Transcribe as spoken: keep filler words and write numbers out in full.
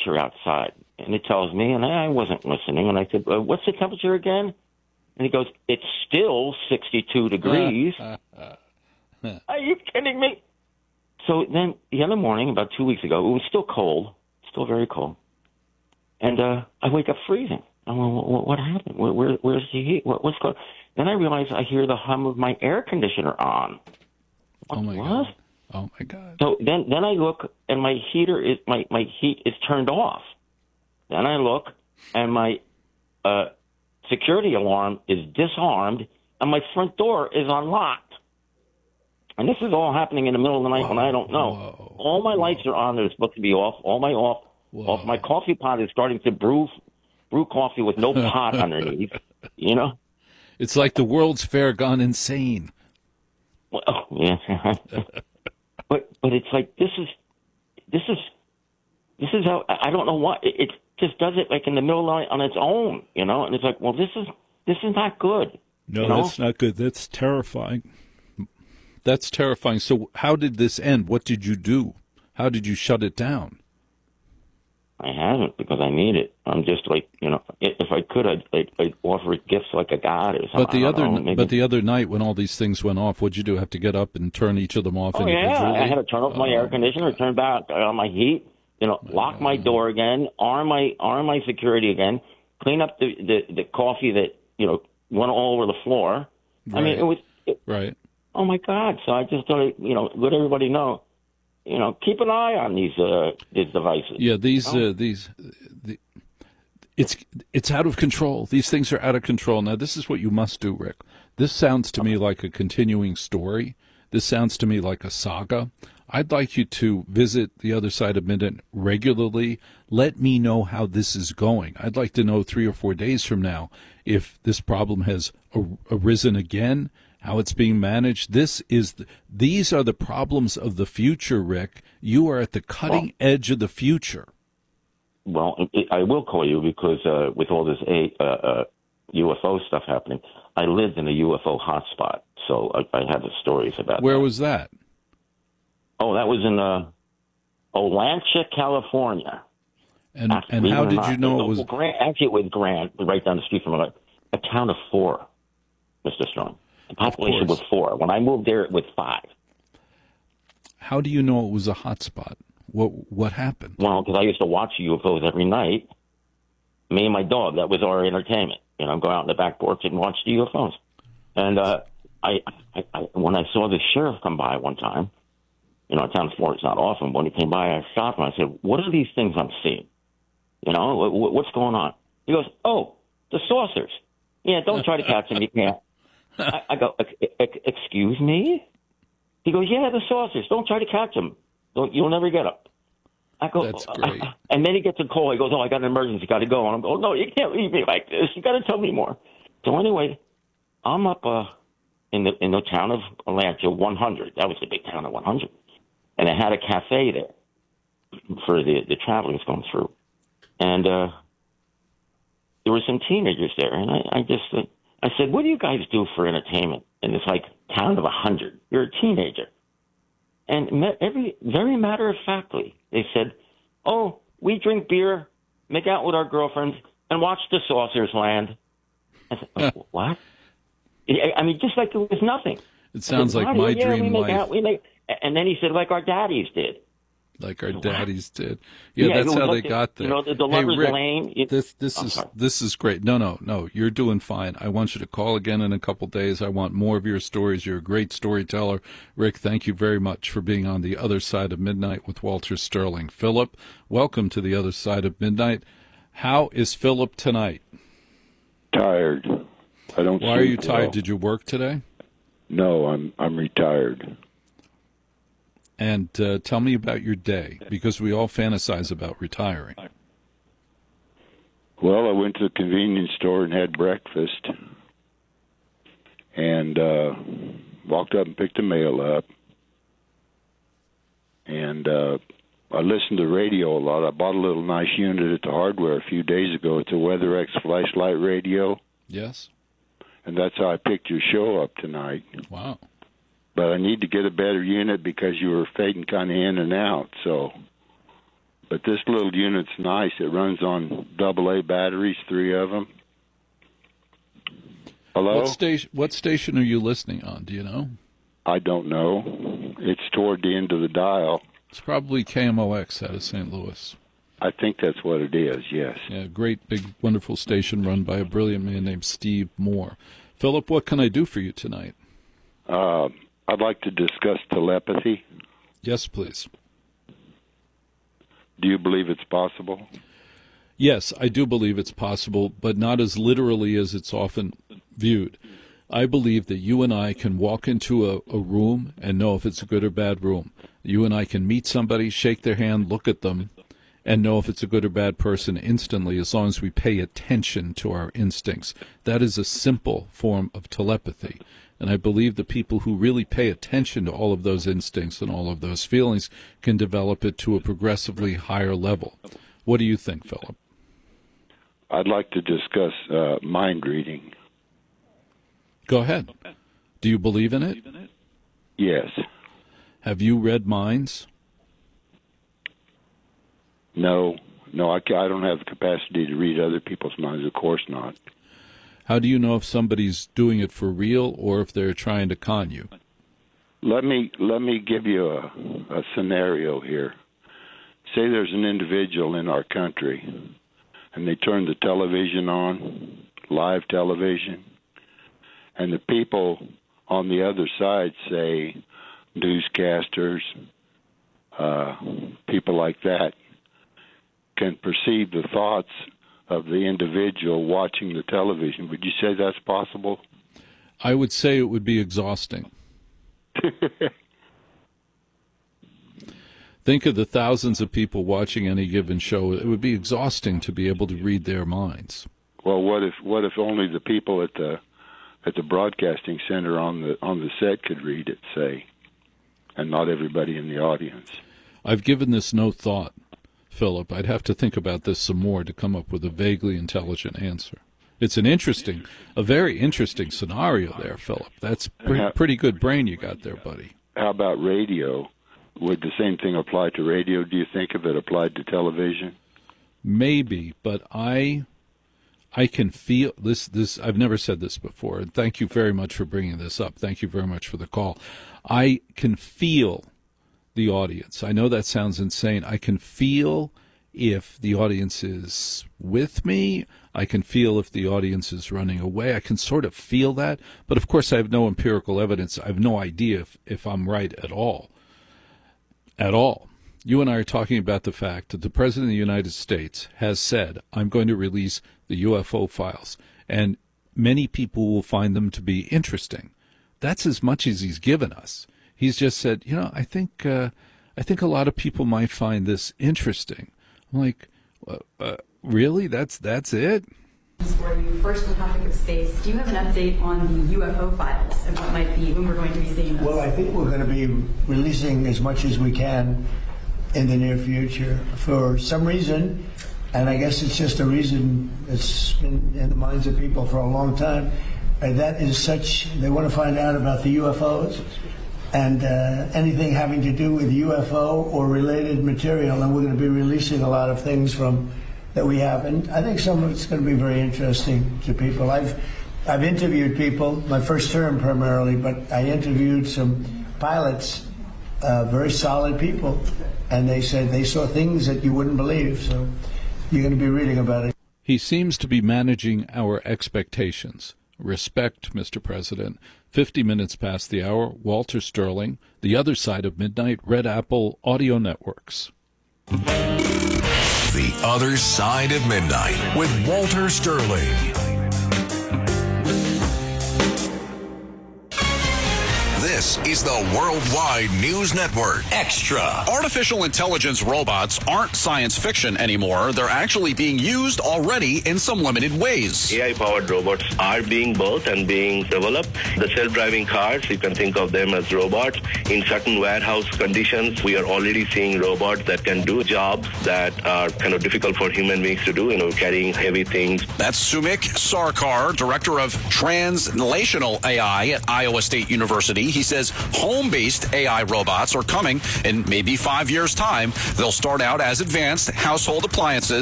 temperature outside? And it tells me, and I wasn't listening. And I said, uh, what's the temperature again? And he goes, it's still sixty-two degrees. Are you kidding me? So then the other morning, about two weeks ago, it was still cold, still very cold. And uh, I wake up freezing. I'm like, what, what happened? Where, where, where's the heat? What, what's going on? Then I realize I hear the hum of my air conditioner on. What, oh, my what? God. Oh, my God. So then, then I look, and my heater is, my, my heat is turned off. Then I look, and my uh, security alarm is disarmed, and my front door is unlocked. And this is all happening in the middle of the night Whoa, when I don't know. whoa, all my whoa. lights are on. They're supposed to be off. All my off. off. My coffee pot is starting to brew brew coffee with no pot underneath. You know? It's like the World's Fair gone insane. Well, oh, yeah. but but it's like this is this is this is how I don't know what it, it just does it like in the middle of the night on its own. You know? And it's like, well, this is this is not good. No, you know? That's not good. That's terrifying. That's terrifying. So how did this end? What did you do? How did you shut it down? I haven't because I need it. I'm just like, you know, if I could, I'd, I'd, I'd offer gifts like a god or something. But the other, know, but the other night when all these things went off, what'd you do? Have to get up and turn each of them off oh, individually? yeah, I had to turn off my oh, air conditioner, turn back on my heat, you know, lock my door again, arm my arm my security again, clean up the, the, the coffee that, you know, went all over the floor. Right. I mean, it was it, right. Oh my God! So I just thought, you know, let everybody know, you know, keep an eye on these uh, these devices. Yeah, these you know? uh, these, the, it's it's out of control. These things are out of control. Now, this is what you must do, Rick. This sounds to me like a continuing story. This sounds to me like a saga. I'd like you to visit the Other Side of Midnight regularly. Let me know how this is going. I'd like to know three or four days from now if this problem has ar- arisen again, how it's being managed. This is the, these are the problems of the future, Rick. You are at the cutting well, edge of the future. Well, it, I will call you because uh, with all this uh, uh, U F O stuff happening, I lived in a U F O hotspot, so I, I have the stories about Where that. was that? Oh, that was in uh, Olancha, California. And actually, and how did you know it was? Well, Grant, actually, it was Grant, right down the street from a, a town of four, Mister Strong. The population was four. When I moved there, it was five. How do you know it was a hot spot? What what happened? Well, because I used to watch U F Os every night. Me and my dog, that was our entertainment. You know, go out in the back porch and watch the U F Os. And uh, I, I, I, when I saw the sheriff come by one time, you know, town floor, it's not often. When he came by, I stopped him. I said, what are these things I'm seeing? You know, what, what's going on? He goes, oh, the saucers. Yeah, don't try to catch them. You can't. I, I go, excuse me? He goes, yeah, the saucers. Don't try to catch them. Don't, you'll never get them. I go, that's great. I, and then he gets a call. He goes, oh, I got an emergency. Got to go. And I'm going, no, you can't leave me like this. You got to tell me more. So anyway, I'm up uh, in the in the town of Atlanta, one hundred. That was the big town of one hundred. And I had a cafe there for the, the travelers going through. And uh, there were some teenagers there. And I, I just uh, I said, what do you guys do for entertainment in this, like, town of one hundred? You're a teenager. And every very matter-of-factly, they said, oh, we drink beer, make out with our girlfriends, and watch the saucers land. I said, oh, what? I mean, just like it was nothing. It sounds said, like my yeah, dream we make life. Out, we make, and then he said, like our daddies did. Like our daddies did. Yeah, yeah that's how they the, got there. You know, the, the hey, Lover's Rick, Lane. It, this this oh, is sorry. this is great. No, no, no. You're doing fine. I want you to call again in a couple days. I want more of your stories. You're a great storyteller. Rick, thank you very much for being on the Other Side of Midnight with Walter Sterling. Philip, welcome to the Other Side of Midnight. How is Philip tonight? Tired. I don't. Why are you well. tired? Did you work today? No, I'm I'm retired. And uh, tell me about your day, because we all fantasize about retiring. Well, I went to the convenience store and had breakfast, and uh, walked up and picked the mail up. And uh, I listened to radio a lot. I bought a little nice unit at the hardware a few days ago. It's a WeatherX flashlight radio. Yes. And that's how I picked your show up tonight. Wow. But I need to get a better unit because you were fading kind of in and out. So, But this little unit's nice. It runs on double A batteries, three of them. Hello? What station, what station are you listening on? Do you know? I don't know. It's toward the end of the dial. It's probably K M O X out of Saint Louis. I think that's what it is, yes. Yeah, great, big, wonderful station run by a brilliant man named Steve Moore. Philip, what can I do for you tonight? Uh, I'd like to discuss telepathy. Yes, please. Do you believe it's possible? Yes, I do believe it's possible, but not as literally as it's often viewed. I believe that you and I can walk into a, a room and know if it's a good or bad room. You and I can meet somebody, shake their hand, look at them, and know if it's a good or bad person instantly, as long as we pay attention to our instincts. That is a simple form of telepathy. And I believe the people who really pay attention to all of those instincts and all of those feelings can develop it to a progressively higher level. What do you think, Philip? I'd like to discuss uh, mind reading. Go ahead. Do you believe in it? Yes. Have you read minds? No. No, I, ca- I don't have the capacity to read other people's minds. Of course not. How do you know if somebody's doing it for real or if they're trying to con you? Let me let me give you a, a scenario here. Say there's an individual in our country, and they turn the television on, live television, and the people on the other side, say newscasters, uh, people like that, can perceive the thoughts of the individual watching the television. Would you say that's possible? I would say it would be exhausting. Think of the thousands of people watching any given show. It would be exhausting to be able to read their minds. Well, what if what if only the people at the at the broadcasting center on the on the set could read it, say, and not everybody in the audience? I've given this no thought, Philip. I'd have to think about this some more to come up with a vaguely intelligent answer. It's an interesting, a very interesting scenario there, Philip. That's pre- pretty good brain you got there, buddy. How about radio? Would the same thing apply to radio, do you think, if it applied to television? Maybe, but I I can feel this. This I've never said this before, and thank you very much for bringing this up. Thank you very much for the call. I can feel the audience. I know that sounds insane. I can feel if the audience is with me. I can feel if the audience is running away. I can sort of feel that, but of course I have no empirical evidence. I have no idea if, if I'm right at all. At all. You and I are talking about the fact that the President of the United States has said, I'm going to release the U F O files, and many people will find them to be interesting. That's as much as he's given us. He's just said, you know, I think uh, I think a lot of people might find this interesting. I'm like, uh, uh, really? That's that's it? For you, first on the topic of space, do you have an update on the U F O files and what might be, when we're going to be seeing those? Well, I think we're going to be releasing as much as we can in the near future. For some reason, and I guess it's just a reason that's been in the minds of people for a long time, and that is such, they want to find out about the U F Os and uh, anything having to do with U F O or related material, and we're going to be releasing a lot of things from that we have, and I think some of it's going to be very interesting to people. I've I've interviewed people, my first term primarily, but I interviewed some pilots, uh, very solid people, and they said they saw things that you wouldn't believe, so you're going to be reading about it. He seems to be managing our expectations. Respect, Mister President. Fifty minutes past the hour, Walter Sterling, The Other Side of Midnight, Red Apple Audio Networks. The Other Side of Midnight with Walter Sterling. This is the Worldwide News Network Extra. Artificial intelligence robots aren't science fiction anymore. They're actually being used already in some limited ways. A I-powered robots are being built and being developed. The self-driving cars, you can think of them as robots. In certain warehouse conditions, we are already seeing robots that can do jobs that are kind of difficult for human beings to do, you know, carrying heavy things. That's Sumik Sarkar, director of translational A I at Iowa State University. He says says home-based A I robots are coming in maybe five years' time. They'll start out as advanced household appliances.